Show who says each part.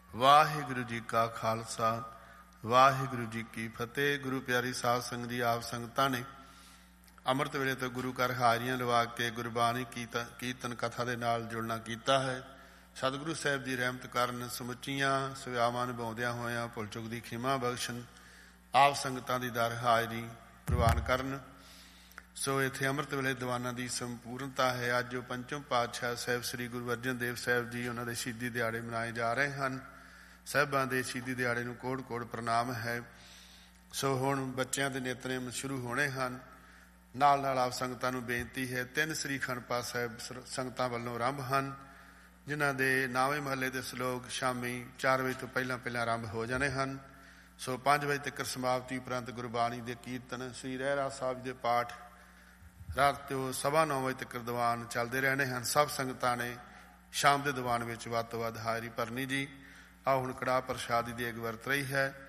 Speaker 1: ਵਾਹਿਗੁਰੂ ਜੀ ਕਾ ਖਾਲਸਾ, ਵਾਹਿਗੁਰੂ ਜੀ ਕੀ ਫਤਿਹ। ਗੁਰੂ ਪਿਆਰੀ ਸਾਧ ਸੰਗਤ ਜੀ, ਆਪ ਸੰਗਤਾਂ ਨੇ ਅੰਮ੍ਰਿਤ ਵੇਲੇ ਤੋਂ ਗੁਰੂ ਘਰ ਹਾਜ਼ਰੀਆਂ ਲਵਾ ਕੇ ਗੁਰਬਾਣੀ ਕੀਰਤਨ ਕਥਾ ਦੇ ਨਾਲ ਜੁੜਨਾ ਕੀਤਾ ਹੈ। ਸਤਿਗੁਰੂ ਸਾਹਿਬ ਦੀ ਰਹਿਮਤ ਕਾਰਨ ਸਮੁੱਚੀਆਂ ਸੇਵਾਵਾਂ ਨਿਭਾਉਂਦਿਆਂ ਹੋਇਆਂ ਭੁੱਲ ਚੁੱਕ ਦੀ ਖਿਮਾ ਬਖਸ਼ਣ, ਆਪ ਸੰਗਤਾਂ ਦੀ ਦਰ ਹਾਜ਼ਰੀ ਪ੍ਰਵਾਨ ਕਰਨ। ਸੋ ਇੱਥੇ ਅੰਮ੍ਰਿਤ ਵੇਲੇ ਦੀਵਾਨਾਂ ਦੀ ਸੰਪੂਰਨਤਾ ਹੈ। ਅੱਜ ਜੋ ਪੰਚਮ ਪਾਤਸ਼ਾਹ ਸਾਹਿਬ ਸ੍ਰੀ ਗੁਰੂ ਅਰਜਨ ਦੇਵ ਸਾਹਿਬ ਜੀ, ਉਹਨਾਂ ਦੇ ਸ਼ਹੀਦੀ ਦਿਹਾੜੇ ਮਨਾਏ ਜਾ ਰਹੇ ਹਨ। ਸਾਹਿਬਾਂ ਦੇ ਸ਼ਹੀਦੀ ਦਿਹਾੜੇ ਨੂੰ ਕੋੜ ਕੋੜ ਪ੍ਰਣਾਮ ਹੈ। ਸੋ ਹੁਣ ਬੱਚਿਆਂ ਦੇ ਨਿਤਨੇਮ ਸ਼ੁਰੂ ਹੋਣੇ ਹਨ। ਨਾਲ ਨਾਲ ਆਪ ਸੰਗਤਾਂ ਨੂੰ ਬੇਨਤੀ ਹੈ, 3 ਸ੍ਰੀ ਅਖੰਡ ਪਾਠ ਸਾਹਿਬ ਸੰਗਤਾਂ ਵੱਲੋਂ ਆਰੰਭ ਹਨ, ਜਿਨ੍ਹਾਂ ਦੇ 9ਵੇਂ ਮਹੱਲੇ ਦੇ ਸਲੋਕ ਸ਼ਾਮੀ 4 ਵਜੇ ਤੋਂ ਪਹਿਲਾਂ ਆਰੰਭ ਹੋ ਜਾਣੇ ਹਨ। ਸੋ 5 ਵਜੇ ਤੱਕ ਸਮਾਪਤੀ ਉਪਰੰਤ ਗੁਰਬਾਣੀ ਦੇ ਕੀਰਤਨ, ਸ੍ਰੀ ਰਹਿਰਾਸ ਸਾਹਿਬ ਦੇ ਪਾਠ, ਰਾਤ ਤੋਂ 9:15 ਵਜੇ ਤੱਕ ਦੀਵਾਨ ਚੱਲਦੇ ਰਹਿਣੇ ਹਨ। ਸਭ ਸੰਗਤਾਂ ਨੇ ਸ਼ਾਮ ਦੇ ਦੀਵਾਨ ਵਿੱਚ ਵੱਧ ਤੋਂ ਵੱਧ ਹਾਜ਼ਰੀ ਭਰਨੀ ਜੀ। ਆਹ ਹੁਣ ਕੜਾਹ ਪ੍ਰਸ਼ਾਦ ਦੀ ਦੇਗ ਵਰਤ ਰਹੀ ਹੈ।